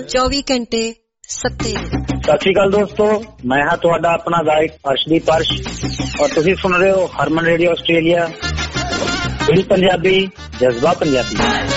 24 ਘੰਟੇ ਸੱਤੇ। ਸਤਿ ਸ਼੍ਰੀ ਅਕਾਲ ਦੋਸਤੋ, ਮੈਂ ਹਾਂ ਤੁਹਾਡਾ ਆਪਣਾ ਗਾਇਕ ਅਰਸ਼ਦੀਪ ਅਰਸ਼ ਔਰ ਤੁਸੀਂ ਸੁਣ ਰਹੇ ਹੋ ਹਰਮਨ ਰੇਡੀਓ ਆਸਟ੍ਰੇਲੀਆ। ਦਿਲ ਪੰਜਾਬੀ, ਜਜ਼ਬਾ ਪੰਜਾਬੀ।